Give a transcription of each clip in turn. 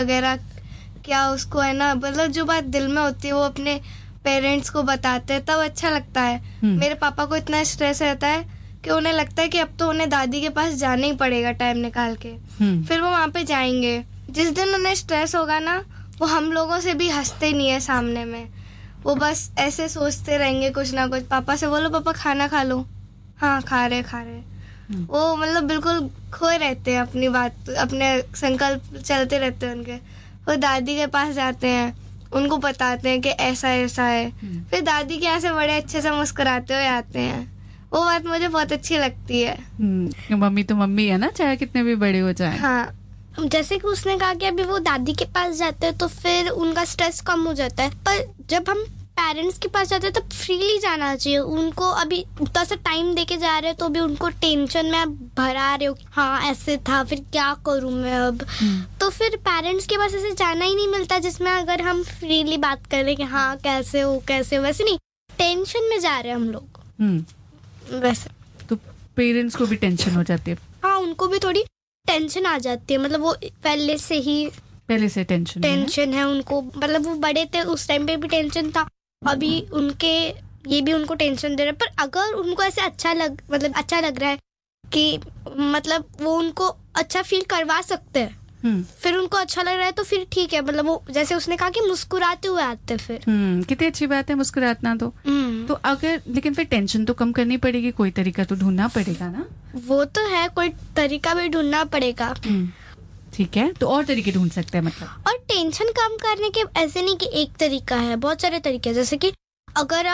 वगैरह क्या उसको है ना, मतलब जो बात दिल में होती है वो अपने पेरेंट्स को बताते हैं, तब अच्छा लगता है। मेरे पापा को इतना स्ट्रेस रहता है कि उन्हें लगता है कि अब तो उन्हें दादी के पास जाना ही पड़ेगा टाइम निकाल के। फिर वो वहाँ पे जाएंगे। जिस दिन उन्हें स्ट्रेस होगा ना, वो हम लोगों से भी हंसते नहीं है सामने में, वो बस ऐसे सोचते रहेंगे कुछ ना कुछ। पापा से बोलो पापा खाना खा लो, हाँ खा रहे। वो मतलब बिल्कुल खोए रहते हैं अपनी बात, अपने संकल्प चलते रहते हैं उनके। वो दादी के पास जाते हैं, उनको बताते हैं कि ऐसा ऐसा है। फिर दादी के यहाँ से बड़े अच्छे से मुस्कुराते हुए आते हैं। वो बात मुझे बहुत अच्छी लगती है। मम्मी तो मम्मी है ना, चाहे कितने भी बड़े हो जाए। हाँ, जैसे कि उसने कहा कि अभी वो दादी के पास जाते हैं तो फिर उनका स्ट्रेस कम हो जाता है, पर जब हम पेरेंट्स के पास जाते हैं तो फ्रीली जाना चाहिए। उनको अभी उतना सा टाइम देके जा रहे हो तो भी उनको टेंशन में आप भरा रहे हो, हाँ ऐसे था फिर क्या करूं मैं अब। तो फिर पेरेंट्स के पास ऐसे जाना ही नहीं मिलता जिसमें अगर हम फ्रीली बात करें कि हाँ कैसे हो, वैसे नहीं, टेंशन में जा रहे हैं हम लोग वैसे। तो पेरेंट्स को भी टेंशन हो जाती है। हाँ, उनको भी थोड़ी टेंशन आ जाती है, मतलब वो पहले से टेंशन है उनको, मतलब वो बड़े थे उस टाइम पे भी टेंशन था, अभी ये भी उनको टेंशन दे रहा है। पर अगर उनको ऐसे अच्छा लग रहा है कि मतलब वो उनको अच्छा फील करवा सकते हैं, फिर उनको अच्छा लग रहा है तो फिर ठीक है। मतलब वो जैसे उसने कहा कि मुस्कुराते हुए आते फिर कितनी अच्छी बात है मुस्कुरातना। तो अगर लेकिन फिर टेंशन तो कम करनी पड़ेगी, कोई तरीका तो ढूंढना पड़ेगा ना। वो तो है, कोई तरीका भी ढूंढना पड़ेगा। ठीक है, तो और तरीके ढूंढ सकते हैं मतलब। और टेंशन कम करने के ऐसे नहीं कि एक तरीका है, बहुत सारे तरीके हैं। जैसे कि अगर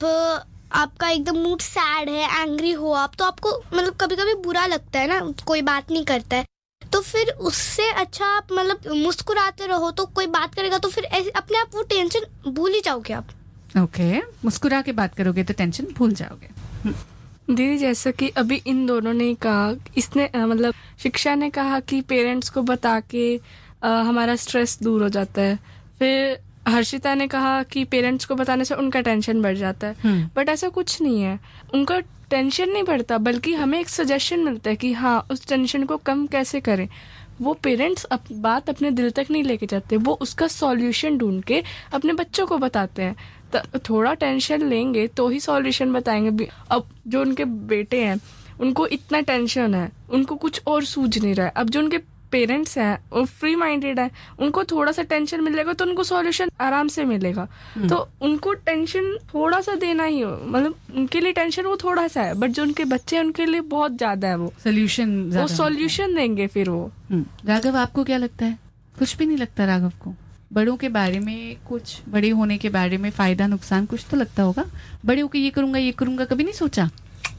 आपका एकदम मूड सैड है, एंग्री हो आप, तो आपको मतलब कभी कभी बुरा लगता है ना, कोई बात नहीं करता है, तो फिर उससे अच्छा आप मतलब मुस्कुराते रहो, तो कोई बात करेगा तो फिर अपने आप वो टेंशन भूल ही जाओगे आप। ओके, मुस्कुरा के बात करोगे तो टेंशन भूल जाओगे। दीदी जैसा कि अभी इन दोनों ने कहा, इसने मतलब शिक्षा ने कहा कि पेरेंट्स को बता के हमारा स्ट्रेस दूर हो जाता है, फिर हर्षिता ने कहा कि पेरेंट्स को बताने से उनका टेंशन बढ़ जाता है। बट ऐसा कुछ नहीं है, उनका टेंशन नहीं बढ़ता, बल्कि हमें एक सजेशन मिलता है कि हाँ उस टेंशन को कम कैसे करें। वो पेरेंट्स बात अपने दिल तक नहीं लेके जाते, वो उसका सॉल्यूशन ढूंढ के अपने बच्चों को बताते हैं। थोड़ा टेंशन लेंगे तो ही सॉल्यूशन बताएंगे। अब जो उनके बेटे हैं उनको इतना टेंशन है, उनको कुछ और सूझ नहीं रहा है। अब जो उनके पेरेंट्स हैं वो फ्री माइंडेड है, उनको थोड़ा सा टेंशन मिलेगा तो उनको सॉल्यूशन आराम से मिलेगा। तो उनको टेंशन थोड़ा सा देना ही हो, मतलब उनके लिए टेंशन वो थोड़ा सा है, बट जो उनके बच्चे हैं उनके लिए बहुत ज्यादा है। वो सॉल्यूशन देंगे फिर वो। राघव, आपको क्या लगता है? कुछ भी नहीं लगता राघव को? बड़ों के बारे में कुछ, बड़े होने के बारे में फायदा नुकसान कुछ तो लगता होगा। बड़े होकर ये करूंगा कभी नहीं सोचा?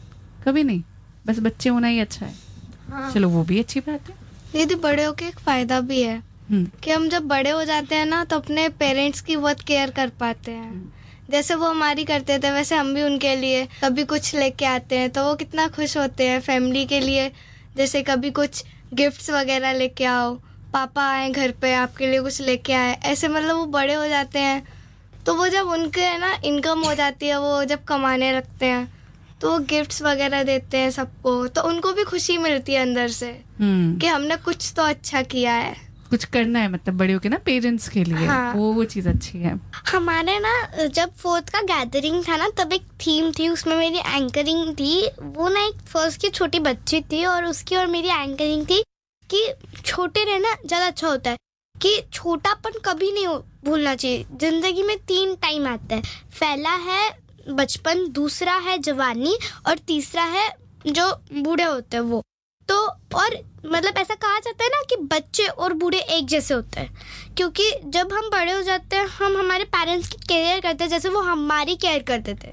कभी नहीं, बस बच्चे होना ही अच्छा है। हाँ। चलो वो भी अच्छी बात है। दीदी बड़े होके एक फायदा भी है कि हम जब बड़े हो जाते हैं ना तो अपने पेरेंट्स की बहुत केयर कर पाते हैं। जैसे वो हमारी करते थे वैसे हम भी उनके लिए कभी कुछ लेके आते हैं तो वो कितना खुश होते हैं। फैमिली के लिए जैसे कभी कुछ गिफ्ट्स वगैरह लेके आओ, पापा आए घर पे आपके लिए कुछ लेके आए, ऐसे मतलब वो बड़े हो जाते हैं तो वो जब उनके है ना इनकम हो जाती है, वो जब कमाने लगते हैं तो वो गिफ्ट्स वगैरह देते हैं सबको, तो उनको भी खुशी मिलती है अंदर से कि हमने कुछ तो अच्छा किया है, कुछ करना है, मतलब बड़े होके ना पेरेंट्स के लिए। हाँ। वो चीज अच्छी है। हमारे ना जब 4th का गैदरिंग था ना तब एक थीम थी, उसमें मेरी एंकरिंग थी। वो ना एक फर्स्ट की छोटी बच्ची थी और उसकी और मेरी एंकरिंग थी कि छोटे रहना ज्यादा अच्छा होता है, कि छोटापन कभी नहीं भूलना चाहिए। जिंदगी में 3 टाइम आता है, पहला है बचपन, दूसरा है जवानी और तीसरा है जो बूढ़े होते हैं वो। तो और मतलब ऐसा कहा जाता है ना कि बच्चे और बूढ़े एक जैसे होते हैं, क्योंकि जब हम बड़े हो जाते हैं हम हमारे पेरेंट्स की केयर करते हैं जैसे वो हमारी केयर करते थे।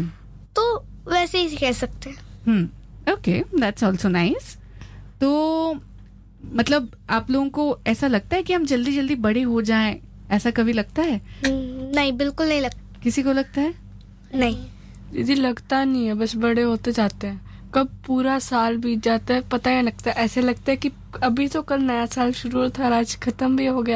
तो वैसे ही कह सकते हैं। Okay, that's also nice. तो मतलब आप लोगों को ऐसा लगता है कि हम जल्दी जल्दी बड़े हो जाएं, ऐसा कभी लगता है? नहीं, बिल्कुल नहीं लगता। किसी को लगता है? नहीं दीदी, लगता नहीं है, बस बड़े होते जाते हैं। कब पूरा साल बीत जाता है पता ही लगता है, ऐसे लगता है कि अभी तो कल नया साल शुरू था और आज खत्म भी हो गया।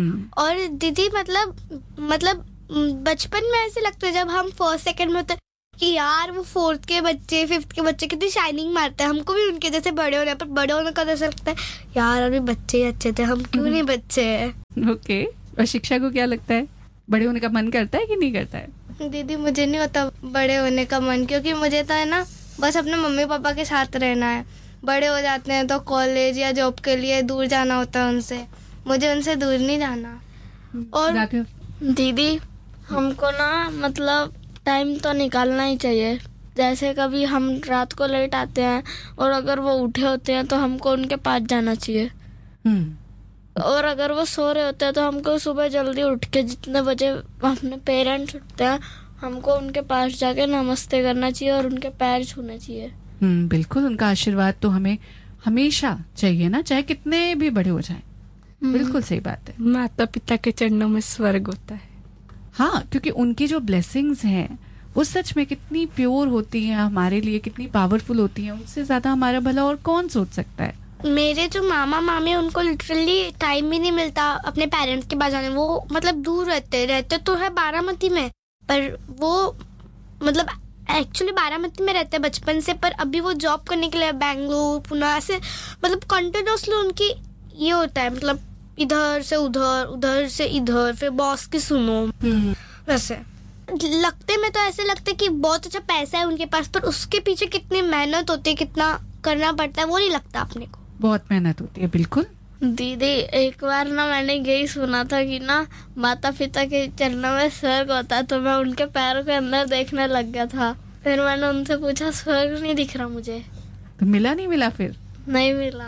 और दीदी मतलब बचपन में ऐसे लगता है जब हम 1st 2nd में होते कि यार वो 4th के बच्चे 5th के बच्चे कितनी शाइनिंग मारते हैं, हमको भी उनके जैसे बड़े होने पर बड़े होने का ऐसा लगता है यार अभी बच्चे ही अच्छे थे, हम क्यों नहीं बच्चे हैं। ओके, और शिक्षा को क्या लगता है, बड़े होने का मन करता है कि नहीं करता है? दीदी मुझे नहीं होता बड़े होने का मन, क्योंकि मुझे तो है ना बस अपने मम्मी पापा के साथ रहना है। बड़े हो जाते हैं तो कॉलेज या जॉब के लिए दूर जाना होता है उनसे, मुझे उनसे दूर नहीं जाना। और राघव? दीदी हमको ना मतलब टाइम तो निकालना ही चाहिए। जैसे कभी हम रात को लेट आते हैं और अगर वो उठे होते हैं तो हमको उनके पास जाना चाहिए, और अगर वो सो रहे होते हैं तो हमको सुबह जल्दी उठ के जितने बजे अपने पेरेंट्स उठते हैं हमको उनके पास जाके नमस्ते करना चाहिए और उनके पैर छूने चाहिए। बिल्कुल, उनका आशीर्वाद तो हमें हमेशा चाहिए ना, चाहे कितने भी बड़े हो जाएं। बिल्कुल सही बात है। माता पिता के चरणों में स्वर्ग होता है। हाँ, क्योंकि उनकी जो ब्लेसिंग्स हैं वो सच में कितनी प्योर होती हैं, हमारे लिए कितनी पावरफुल होती हैं, उनसे ज्यादा हमारा भला और कौन सोच सकता है। मेरे जो मामा मामी उनको लिटरली टाइम भी नहीं मिलता अपने पेरेंट्स के पास जाने। वो मतलब दूर रहते तो है बारामती में, पर वो मतलब एक्चुअली बारामती में रहते हैं बचपन से, पर अभी वो जॉब करने के लिए बेंगलुरु पुणे ऐसे मतलब कंटिन्यूसली उनकी ये होता है, मतलब इधर से उधर उधर से इधर, फिर बॉस की सुनो। वैसे लगते में तो ऐसे लगते कि बहुत अच्छा पैसा है उनके पास, पर उसके पीछे कितनी मेहनत होती है, कितना करना पड़ता है वो नहीं लगता अपने को। बहुत मेहनत होती है। बिल्कुल दीदी एक बार ना मैंने यही सुना था कि ना माता पिता के चरणों में स्वर्ग होता है, तो मैं उनके पैरों के अंदर देखने लग गया था। फिर मैंने उनसे पूछा स्वर्ग नहीं दिख रहा मुझे। तो मिला नहीं मिला? फिर नहीं मिला।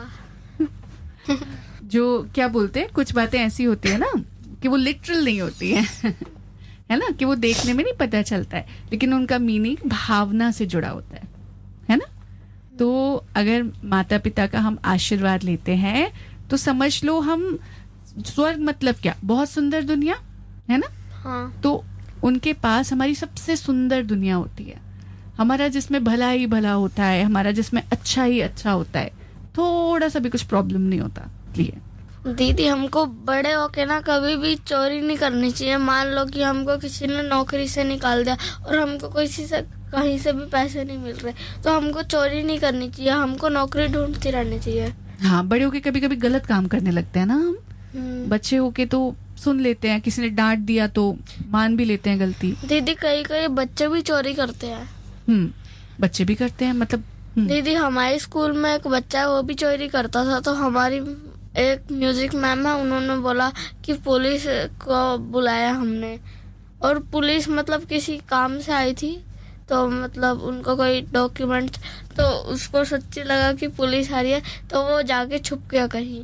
जो क्या बोलते हैं, कुछ बातें ऐसी होती है ना कि वो लिटरल नहीं होती है है ना, कि वो देखने में नहीं पता चलता है, लेकिन उनका मीनिंग भावना से जुड़ा होता है ना। तो अगर माता पिता का हम आशीर्वाद लेते हैं तो समझ लो हम स्वर्ग मतलब क्या, बहुत सुंदर दुनिया है ना। हाँ। तो उनके पास हमारी सबसे सुंदर दुनिया होती है, हमारा जिसमें भला ही भला होता है, हमारा जिसमें अच्छा ही अच्छा होता है, थोड़ा सा भी कुछ प्रॉब्लम नहीं होता। लिए दीदी हमको बड़े होके ना कभी भी चोरी नहीं करनी चाहिए। मान लो कि हमको किसी ने नौकरी से निकाल दिया और हमको किसी से कहीं से भी पैसे नहीं मिल रहे, तो हमको चोरी नहीं करनी चाहिए, हमको नौकरी ढूंढती रहनी चाहिए। हाँ, बड़े होके कभी कभी गलत काम करने लगते हैं ना हम। बच्चे होके तो सुन लेते हैं, किसी ने डांट दिया तो मान भी लेते हैं गलती। दीदी कई कई बच्चे भी चोरी करते हैं। बच्चे भी करते हैं मतलब। दीदी हमारे स्कूल में एक बच्चा है वो भी चोरी करता था, तो हमारी एक म्यूजिक मैम है, उन्होंने बोला कि पुलिस को बुलाया हमने, और पुलिस मतलब किसी काम से आई थी, तो मतलब उनको कोई डॉक्यूमेंट, तो उसको सच्ची लगा कि पुलिस आ रही है, तो वो जाके छुप गया कहीं।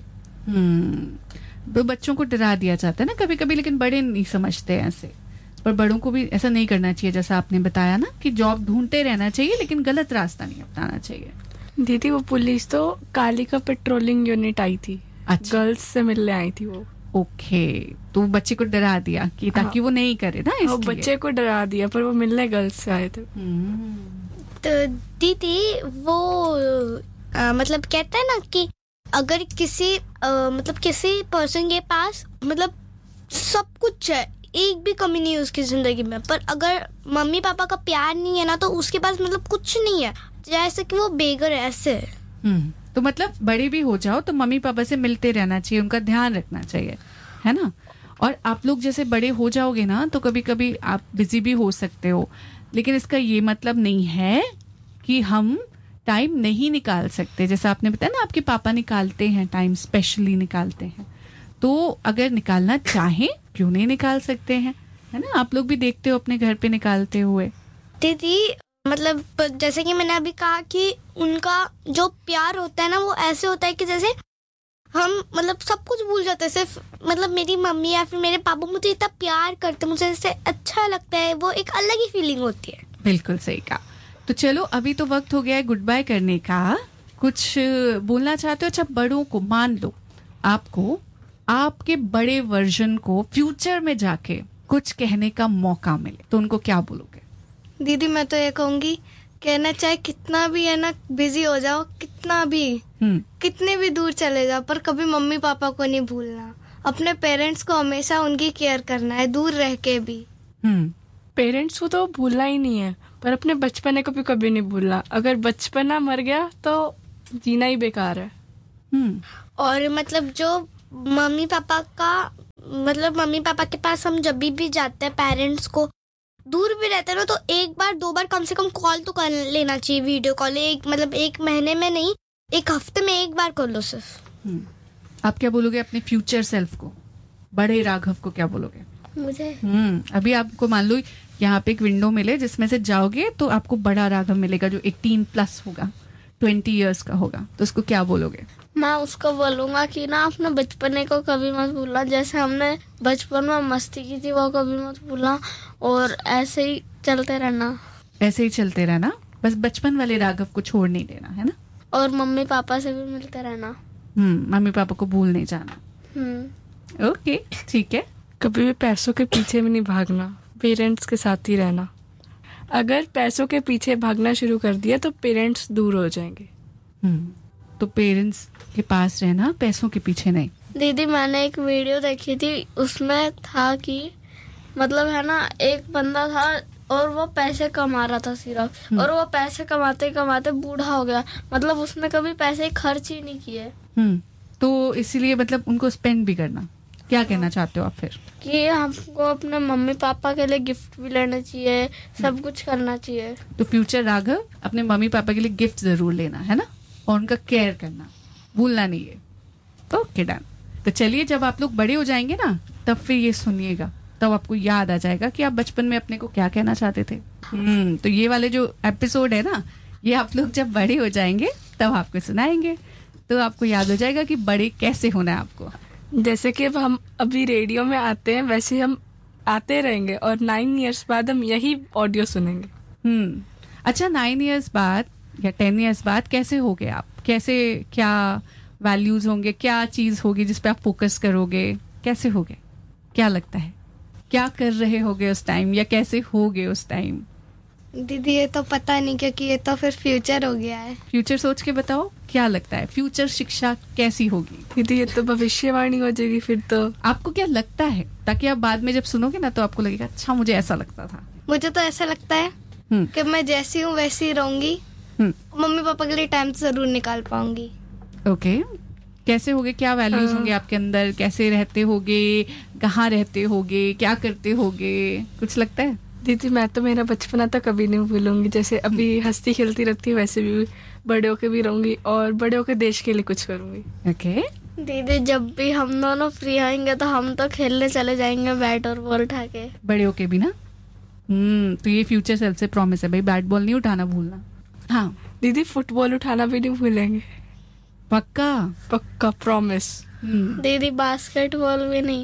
तो बच्चों को डरा दिया जाता है ना कभी कभी, लेकिन बड़े नहीं समझते ऐसे। पर बड़ों को भी ऐसा नहीं करना चाहिए, जैसा आपने बताया ना कि जॉब ढूंढते रहना चाहिए, लेकिन गलत रास्ता नहीं अपनाना चाहिए। दीदी वो पुलिस तो कालिका पेट्रोलिंग यूनिट आई थी। अच्छा। गर्ल्स से मिलने आई थी वो। ओके, तो बच्चे को डरा दिया कि ताकि वो नहीं करे ना, वो इसलिए बच्चे को डरा दिया, पर वो मिलने गर्ल्स से आए थे। तो दीदी वो मतलब कहते हैं ना कि अगर किसी मतलब किसी पर्सन के पास मतलब सब कुछ है, एक भी कमी नहीं है उसकी जिंदगी में, पर अगर मम्मी पापा का प्यार नहीं है ना तो उसके पास मतलब कुछ नहीं है, जैसे कि वो बेघर है ऐसे। तो मतलब बड़े भी हो जाओ तो मम्मी पापा से मिलते रहना चाहिए, उनका ध्यान रखना चाहिए, है ना। और आप लोग जैसे बड़े हो जाओगे ना तो कभी कभी आप बिजी भी हो सकते हो, लेकिन इसका ये मतलब नहीं है कि हम टाइम नहीं निकाल सकते। जैसा आपने बताया ना आपके पापा निकालते हैं टाइम, स्पेशली निकालते हैं, तो अगर निकालना चाहें क्यों नहीं निकाल सकते हैं, है ना। आप लोग भी देखते हो अपने घर पे निकालते हुए। दीदी मतलब जैसे कि मैंने अभी कहा कि उनका जो प्यार होता है ना वो ऐसे होता है कि जैसे हम मतलब सब कुछ भूल जाते हैं, सिर्फ मतलब मेरी मम्मी या फिर मेरे पापा मुझे इतना प्यार करते, मुझे जैसे अच्छा लगता है, वो एक अलग ही फीलिंग होती है। बिल्कुल सही कहा। तो चलो अभी तो वक्त हो गया है गुड बाय करने का। कुछ बोलना चाहते हो? अच्छा, बड़ों को मान लो आपको आपके बड़े वर्जन को फ्यूचर में जाके कुछ कहने का मौका मिले तो उनको क्या बोलोगे? दीदी मैं तो ये कहूंगी, कहना चाहे कितना भी है ना बिजी हो जाओ, कितना भी कितने भी दूर चले जाओ, पर कभी मम्मी पापा को नहीं भूलना। अपने पेरेंट्स को हमेशा उनकी केयर करना है, दूर रह के भी। पेरेंट्स को तो भूलना ही नहीं है, पर अपने बचपने को भी कभी नहीं भूलना। अगर बचपना मर गया तो जीना ही बेकार है। और मतलब जो मम्मी पापा के पास हम जब भी जाते हैं, पेरेंट्स को दूर भी रहते हैं ना, तो एक बार 2 बार कम से कम कॉल तो कर लेना चाहिए, वीडियो कॉल। एक महीने में नहीं, 1 हफ्ते में 1 बार कर लो सिर्फ। आप क्या बोलोगे अपने फ्यूचर सेल्फ को, बड़े राघव को क्या बोलोगे? मुझे अभी आपको मान लो यहाँ पे एक विंडो मिले जिसमें से जाओगे तो आपको बड़ा राघव मिलेगा जो 18+ होगा, 20 इयर्स का होगा, तो उसको क्या बोलोगे? मैं उसको बोलूंगा कि ना अपने बचपने को कभी मत भूलना, जैसे हमने बचपन में मस्ती की थी वो कभी मत भूलना, और ऐसे ही चलते रहना, बस बचपन वाले राघव को छोड़ नहीं देना, है ना? और मम्मी पापा से भी मिलते रहना। मम्मी पापा को भूल नहीं जाना। ओके, ठीक है। कभी भी पैसों के पीछे में नहीं भागना, पेरेंट्स के साथ ही रहना। अगर पैसों के पीछे भागना शुरू कर दिया तो पेरेंट्स दूर हो जाएंगे। तो पेरेंट्स के पास रहना, पैसों के पीछे नहीं। दीदी मैंने एक वीडियो देखी थी, उसमें था कि मतलब है ना, एक बंदा था और वो पैसे कमा रहा था सिर्फ, और वो पैसे कमाते कमाते बूढ़ा हो गया, मतलब उसने कभी पैसे खर्च ही नहीं किए। तो इसीलिए मतलब उनको स्पेंड भी करना। क्या कहना चाहते हो आप फिर? कि हमको अपने मम्मी पापा के लिए गिफ्ट भी लेना चाहिए, सब कुछ करना चाहिए। तो फ्यूचर राघव अपने मम्मी पापा के लिए गिफ्ट जरूर लेना, है ना? और उनका केयर करना, भूलना नहीं है। Okay, done. तो चलिए, जब आप लोग बड़े हो जाएंगे ना, तब फिर ये सुनिएगा, तब आपको याद आ जाएगा कि आप बचपन में अपने को क्या कहना चाहते थे। तो ये वाले जो एपिसोड है ना, ये आप लोग जब बड़े हो जाएंगे तब आपको सुनाएंगे, तो आपको याद हो जाएगा कि बड़े कैसे होना है आपको। जैसे कि अब हम अभी रेडियो में आते हैं, वैसे हम आते रहेंगे और 9 इयर्स बाद हम यही ऑडियो सुनेंगे। अच्छा, 9 इयर्स बाद या 10 इयर्स बाद कैसे होगे आप? कैसे, क्या वैल्यूज होंगे, क्या चीज होगी जिस पे आप फोकस करोगे? कैसे होगे, क्या लगता है? क्या कर रहे होगे उस टाइम, या कैसे होगे उस टाइम? दीदी ये तो पता नहीं, क्योंकि ये तो फिर फ्यूचर हो गया है। फ्यूचर सोच के बताओ, क्या लगता है फ्यूचर शिक्षा कैसी होगी? दीदी ये तो भविष्यवाणी हो जाएगी फिर तो। आपको क्या लगता है, ताकि आप बाद में जब सुनोगे ना तो आपको लगेगा अच्छा मुझे ऐसा लगता था। मुझे तो ऐसा लगता है कि मैं जैसी हूँ वैसी ही रहूंगी, मम्मी पापा के लिए टाइम जरूर निकाल पाऊंगी। ओके, कैसे होगे, क्या वैल्यूज होंगे आपके अंदर, कैसे रहते होगे, कहाँ रहते होगे, क्या करते होगे, कुछ लगता है? दीदी मैं तो मेरा बचपना तो कभी नहीं भूलूंगी, जैसे अभी हंसती खेलती रहती है वैसे भी बड़े होके भी रहूंगी और बड़े होके देश के लिए कुछ करूंगी। ओके दीदी, जब भी हम दोनों फ्री आएंगे तो हम तो खेलने चले जाएंगे बैट और बॉल उठा के, बड़े होके भी ना। तो ये फ्यूचर सेल्फ से प्रॉमिस है भाई, बैट बॉल नहीं उठाना भूलना। हाँ दीदी, फुटबॉल उठाना भी नहीं भूलेंगे। पक्का? पक्का, प्रॉमिस। दीदी बास्केटबॉल भी नहीं।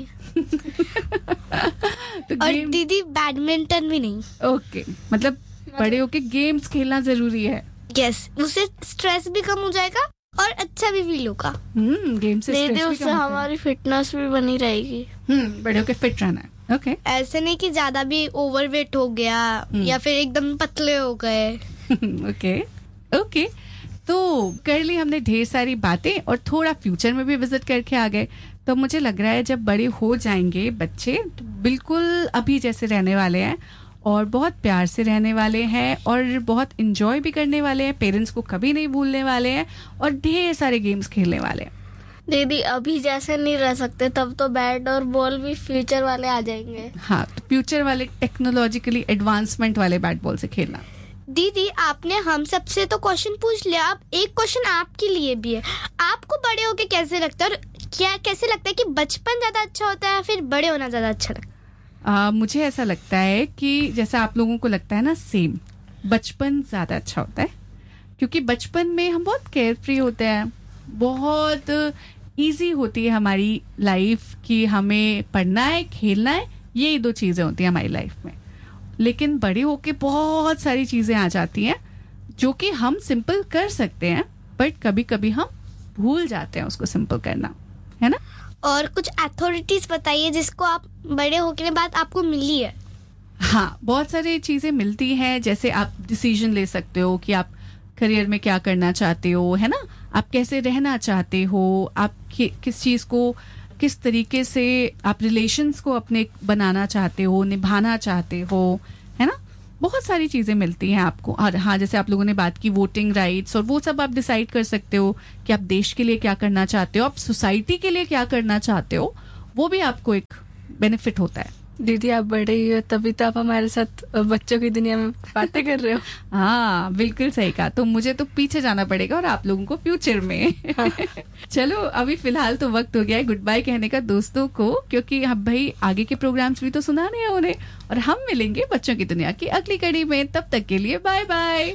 तो और दीदी बैडमिंटन भी नहीं। ओके, मतलब बड़े होके गेम्स खेलना जरूरी है। यस, उससे स्ट्रेस भी कम हो जाएगा और अच्छा भी फील होगा। गेम से दीदी उससे हमारी फिटनेस भी बनी रहेगी। बड़े होके फिट रहना है। ओके, ऐसे नहीं कि ज्यादा भी ओवरवेट हो गया या फिर एकदम पतले हो गए। ओके ओके, तो कर ली हमने ढेर सारी बातें और थोड़ा फ्यूचर में भी विजिट करके आ गए। तो मुझे लग रहा है जब बड़े हो जाएंगे बच्चे तो बिल्कुल अभी जैसे रहने वाले हैं और बहुत प्यार से रहने वाले हैं और बहुत इंजॉय भी करने वाले हैं, पेरेंट्स को कभी नहीं भूलने वाले हैं और ढेर सारे गेम्स खेलने वाले हैं। दीदी अभी जैसे नहीं रह सकते, तब तो बैट और बॉल भी फ्यूचर वाले आ जाएंगे। हाँ, तो फ्यूचर वाले टेक्नोलॉजिकली एडवांसमेंट वाले बैट बॉल से खेलना। दीदी आपने हम सबसे तो क्वेश्चन पूछ लिया, अब एक क्वेश्चन आपके लिए भी है। आपको बड़े होके कैसे लगता है और क्या कैसे लगता है कि बचपन ज्यादा अच्छा होता है या फिर बड़े होना ज्यादा अच्छा लगता है? मुझे ऐसा लगता है कि जैसा आप लोगों को लगता है ना, सेम बचपन ज्यादा अच्छा होता है, क्योंकि बचपन में हम बहुत केयर फ्री होते हैं, बहुत इजी होती है हमारी लाइफ कि हमें पढ़ना है, खेलना है, यही 2 चीजें होती हैं हमारी लाइफ में। लेकिन बड़े होके बहुत सारी चीजें आ जाती हैं जो कि हम सिंपल कर सकते हैं, बट कभी कभी हम भूल जाते हैं उसको सिंपल करना, है ना? और कुछ अथॉरिटीज बताइए जिसको आप बड़े होने के बाद आपको मिली है। हाँ, बहुत सारी चीजें मिलती हैं, जैसे आप डिसीजन ले सकते हो कि आप करियर में क्या करना चाहते हो, है ना? आप कैसे रहना चाहते हो, आप किस चीज को, किस तरीके से आप रिलेशंस को अपने बनाना चाहते हो, निभाना चाहते हो, है ना? बहुत सारी चीजें मिलती हैं आपको। और हाँ, जैसे आप लोगों ने बात की वोटिंग राइट्स और वो सब, आप डिसाइड कर सकते हो कि आप देश के लिए क्या करना चाहते हो, आप सोसाइटी के लिए क्या करना चाहते हो, वो भी आपको एक बेनिफिट होता है। दीदी आप बड़े ही हो, तभी तो आप हमारे साथ बच्चों की दुनिया में बातें कर रहे हो। हाँ बिल्कुल सही कहा। तो मुझे तो पीछे जाना पड़ेगा और आप लोगों को फ्यूचर में। चलो अभी फिलहाल तो वक्त हो गया है गुड बाय कहने का दोस्तों को, क्योंकि अब भाई आगे के प्रोग्राम्स भी तो सुनाने हैं उन्हें, और हम मिलेंगे बच्चों की दुनिया की अगली कड़ी में। तब तक के लिए बाय बाय।